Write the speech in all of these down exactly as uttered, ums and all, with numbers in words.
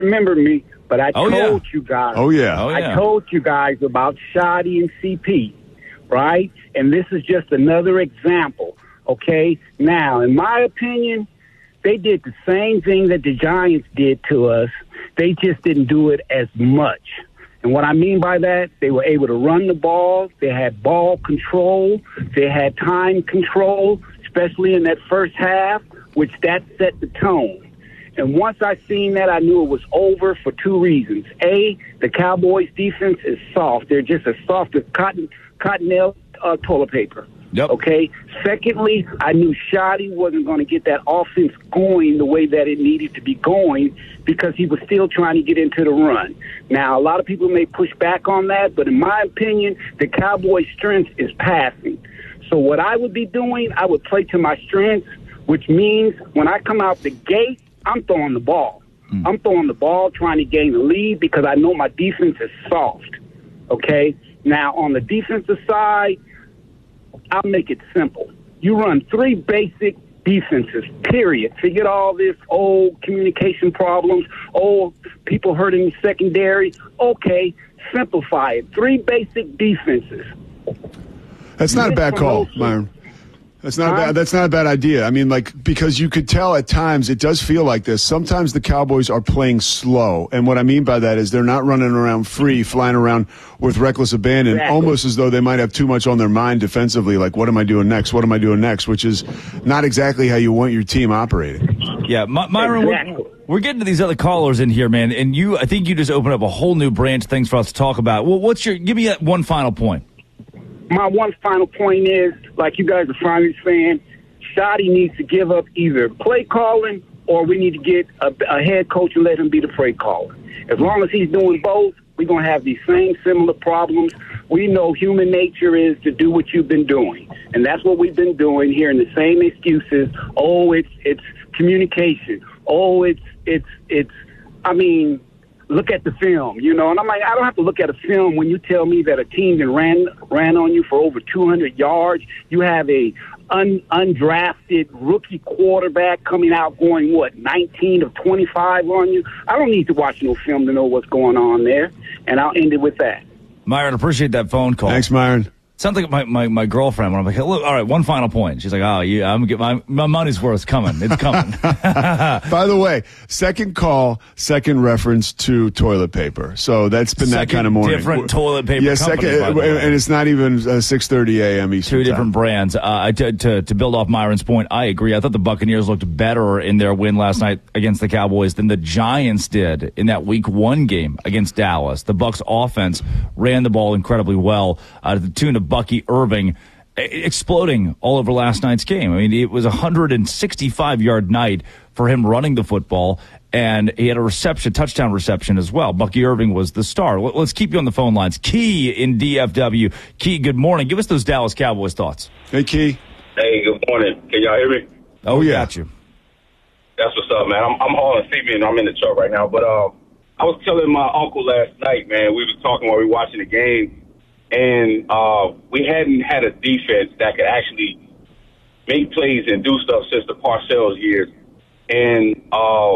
remember me, but I oh, told yeah. you guys. Oh, yeah. Oh, yeah. I told you guys about Shoddy and C P, right? And this is just another example, okay? Now, in my opinion, they did the same thing that the Giants did to us. They just didn't do it as much. And what I mean by that, they were able to run the ball. They had ball control. They had time control, especially in that first half, which that set the tone. And once I seen that, I knew it was over for two reasons. A, the Cowboys' defense is soft. They're just as soft as cotton, cottonelle uh, toilet paper. Yep. Okay. Secondly, I knew Shoddy wasn't going to get that offense going the way that it needed to be going because he was still trying to get into the run. Now, a lot of people may push back on that, but in my opinion, the Cowboys' strength is passing. So what I would be doing, I would play to my strengths, which means when I come out the gate, I'm throwing the ball. Mm. I'm throwing the ball, trying to gain the lead because I know my defense is soft. Okay. Now, on the defensive side, I'll make it simple. You run three basic defenses, period. Forget all this old communication problems, old people hurting the secondary. Okay, simplify it. Three basic defenses. That's not a bad call, Myron. That's not a bad, that's not a bad idea. I mean, like, because you could tell at times it does feel like this. Sometimes the Cowboys are playing slow. And what I mean by that is they're not running around free, flying around with reckless abandon, exactly. Almost as though they might have too much on their mind defensively. Like, what am I doing next? What am I doing next? Which is not exactly how you want your team operating. Yeah, My, Myron, exactly. we're, we're getting to these other callers in here, man. And you, I think you just opened up a whole new branch of things for us to talk about. Well, what's your, give me that one final point. My one final point is, like you guys are finally saying, Shoddy needs to give up either play calling or we need to get a, a head coach and let him be the play caller. As long as he's doing both, we're going to have these same similar problems. We know human nature is to do what you've been doing, and that's what we've been doing, hearing the same excuses. Oh, it's it's communication. Oh, it's it's it's. I mean. Look at the film, you know, and I'm like, I don't have to look at a film when you tell me that a team that ran ran on you for over two hundred yards. You have a un, undrafted rookie quarterback coming out going, what, nineteen of twenty-five on you? I don't need to watch no film to know what's going on there, and I'll end it with that. Myron, appreciate that phone call. Thanks, Myron. Sounds like my, my, my girlfriend when I'm like, hey, look, all right, one final point. She's like, oh, yeah, I'm get my my money's worth coming. It's coming. By the way, second call, second reference to toilet paper. So that's been second that kind of morning. Different toilet paper. Yeah, second, and it's not even uh, six thirty a.m. Eastern Two different time. brands. Uh, to, to to build off Myron's point, I agree. I thought the Buccaneers looked better in their win last night against the Cowboys than the Giants did in that Week One game against Dallas. The Bucs offense ran the ball incredibly well uh, to the tune of Bucky Irving exploding all over last night's game. I mean, it was a one hundred sixty-five yard night for him running the football, and he had a reception, touchdown reception as well. Bucky Irving was the star. Let's keep you on the phone lines. Key in D F W. Key, good morning. Give us those Dallas Cowboys thoughts. Hey, Key. Hey, good morning. Can y'all hear me? Oh, yeah. Got you. That's what's up, man. I'm, I'm hauling C B and I'm in the truck right now. But uh, I was telling my uncle last night, man, we was talking while we were watching the game, and uh, we hadn't had a defense that could actually make plays and do stuff since the Parcells years. And, uh,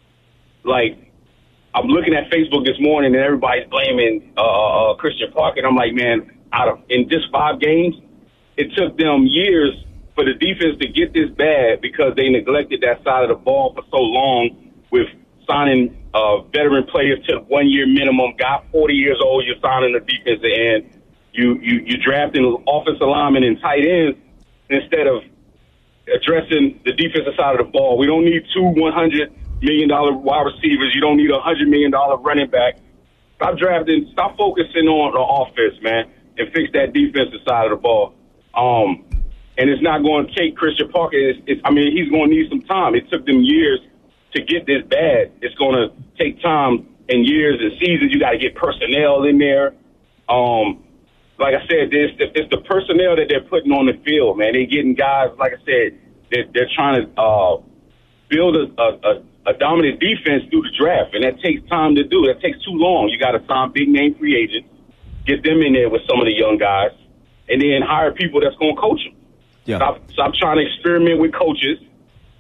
like, I'm looking at Facebook this morning, and everybody's blaming uh, uh, Christian Parker. And I'm like, man, out of in just five games, it took them years for the defense to get this bad because they neglected that side of the ball for so long with signing uh, veteran players to one-year minimum. Got forty years old, you're signing a defensive end. You, you, you drafting offensive linemen and tight ends instead of addressing the defensive side of the ball. We don't need two one hundred million dollars wide receivers. You don't need a one hundred million dollars running back. Stop drafting. Stop focusing on the offense, man, and fix that defensive side of the ball. Um, and it's not going to take Christian Parker. It's, it's, I mean, he's going to need some time. It took them years to get this bad. It's going to take time and years and seasons. You got to get personnel in there. Um, like I said, it's the, it's the personnel that they're putting on the field, man. They're getting guys, like I said, they're, they're trying to uh, build a, a, a dominant defense through the draft, and that takes time to do. That takes too long. You got to sign big-name free agents, get them in there with some of the young guys, and then hire people that's going to coach them. Yeah. Stop, stop trying to experiment with coaches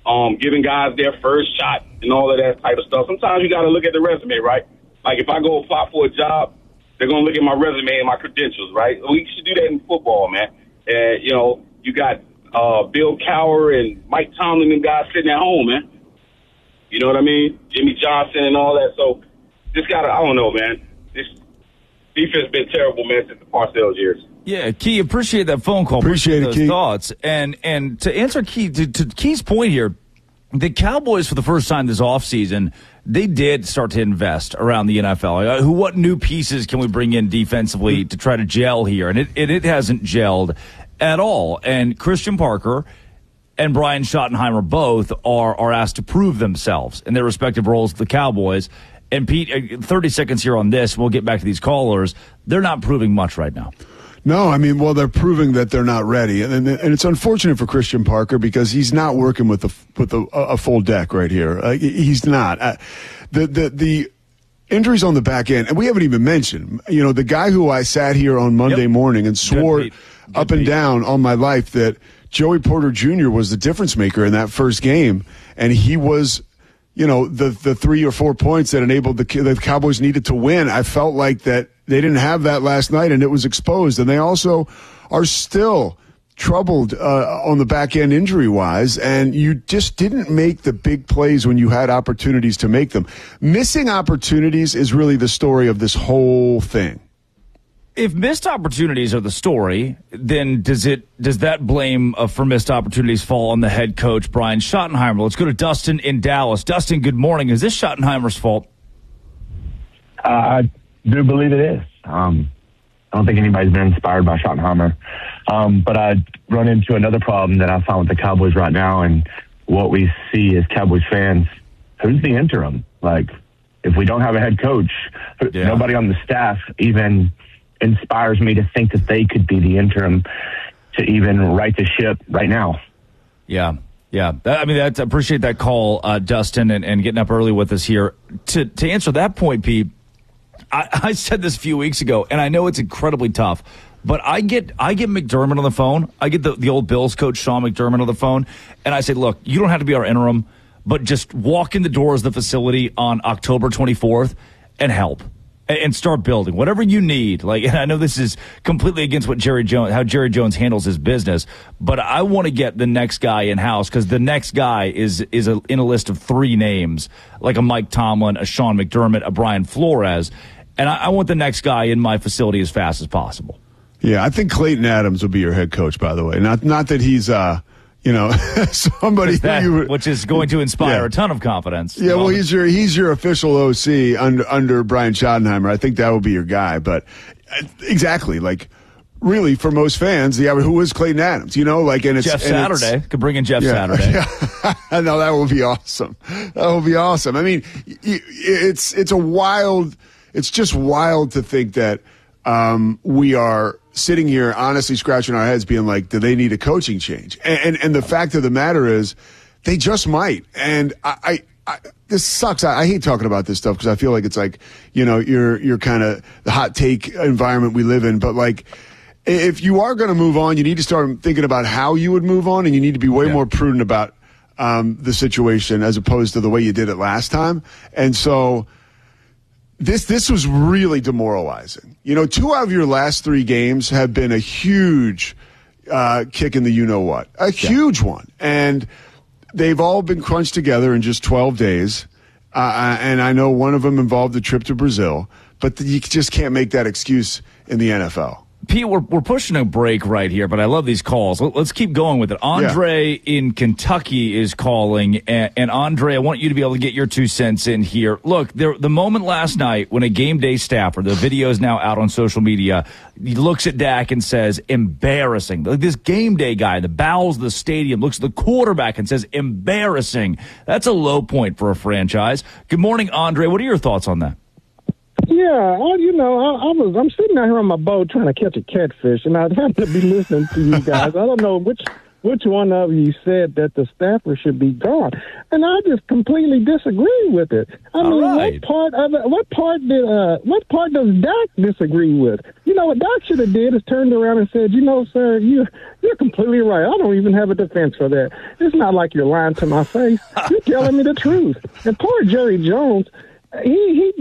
um, giving guys their first shot and all of that type of stuff. Sometimes you got to look at the resume, right? Like if I go apply for a job, they're going to look at my resume and my credentials, right? We should do that in football, man. And, you know, you got uh, Bill Cowher and Mike Tomlin and guys sitting at home, man. You know what I mean? Jimmy Johnson and all that. So just got to, I don't know, man. This defense has been terrible, man, since the Parcells years. Yeah, Key, appreciate that phone call. Appreciate, appreciate those it, Key. thoughts. And, and to answer Key, to, to Key's point here, the Cowboys, for the first time this offseason, they did start to invest around the N F L. Who, what new pieces can we bring in defensively to try to gel here? And it, it, it hasn't gelled at all. And Christian Parker and Brian Schottenheimer both are, are asked to prove themselves in their respective roles at the Cowboys. And Pete, thirty seconds here on this, we'll get back to these callers. They're not proving much right now. No, I mean, well, they're proving that they're not ready, and and it's unfortunate for Christian Parker because he's not working with a with a, a full deck right here. Uh, he's not. Uh, the the the injuries on the back end, and we haven't even mentioned. You know, the guy who I sat here on Monday yep. morning and swore Good Good up and Pete. down on my life that Joey Porter Junior was the difference maker in that first game, and he was. You know, the the three or four points that enabled the, the Cowboys needed to win. I felt like that they didn't have that last night, and it was exposed. And they also are still troubled uh, on the back end injury wise, and you just didn't make the big plays when you had opportunities to make them. Missing opportunities is really the story of this whole thing. If missed opportunities are the story, then does it does that blame uh, for missed opportunities fall on the head coach, Brian Schottenheimer? Let's go to Dustin in Dallas. Dustin, good morning. Is this Schottenheimer's fault? Uh, I do believe it is. Um, I don't think anybody's been inspired by Schottenheimer. Um, but I run into another problem that I found with the Cowboys right now, and what we see as Cowboys fans, who's the interim? Like, if we don't have a head coach, yeah. nobody on the staff even inspires me to think that they could be the interim to even right the ship right now. Yeah, yeah. That, I mean, that's, I appreciate that call, uh, Dustin, and, and getting up early with us here. To to answer that point, Pete, I, I said this a few weeks ago, and I know it's incredibly tough, but I get I get McDermott on the phone. I get the, the old Bills coach, Sean McDermott, on the phone, and I say, look, you don't have to be our interim, but just walk in the doors of the facility on October twenty-fourth and help. And start building whatever you need. Like, and I know this is completely against what Jerry Jones, how Jerry Jones handles his business, but I want to get the next guy in house because the next guy is is a, in a list of three names, like a Mike Tomlin, a Sean McDermott, a Brian Flores, and I, I want the next guy in my facility as fast as possible. Yeah, I think Clayton Adams will be your head coach. By the way, not not that he's. Uh You know, somebody that, you, which is going to inspire yeah. a ton of confidence. Yeah, well, he's your he's your official O C under under Brian Schottenheimer. I think that will be your guy. But exactly, like really, for most fans, yeah, who is Clayton Adams? You know, like and it's Jeff and Saturday it's, could bring in Jeff yeah, Saturday. Yeah. No, that will be awesome. That will be awesome. I mean, it's it's a wild. It's just wild to think that um, we are sitting here honestly scratching our heads being like, do they need a coaching change? And, and, and the fact of the matter is they just might. And I, I, I this sucks. I, I hate talking about this stuff because I feel like it's like, you know, you're, you're kind of the hot take environment we live in. But like, if you are going to move on, you need to start thinking about how you would move on, and you need to be way yeah. more prudent about um, the situation as opposed to the way you did it last time. And so, This this was really demoralizing. You know, two out of your last three games have been a huge uh, kick in the you-know-what, a yeah. huge one. And they've all been crunched together in just twelve days. Uh, and I know one of them involved a trip to Brazil, but you just can't make that excuse in the N F L. Pete, we're, we're pushing a break right here, but I love these calls. Let's keep going with it. Andre yeah. in Kentucky is calling, and, and Andre, I want you to be able to get your two cents in here. Look, there, the moment last night when a game day staffer, the video is now out on social media, he looks at Dak and says, embarrassing. Like this game day guy, the bowels of the stadium, looks at the quarterback and says, embarrassing. That's a low point for a franchise. Good morning, Andre. What are your thoughts on that? Yeah, I, you know, I, I was I'm sitting out here on my boat trying to catch a catfish, and I happened to be listening to you guys. I don't know which which one of you said that the Stafford should be gone? And I just completely disagree with it. I All mean, right. what part of it, what part did uh, what part does Doc disagree with? You know what Doc should have did is turned around and said, you know, sir, you you're completely right. I don't even have a defense for that. It's not like you're lying to my face. You're telling me the truth. And poor Jerry Jones, he he.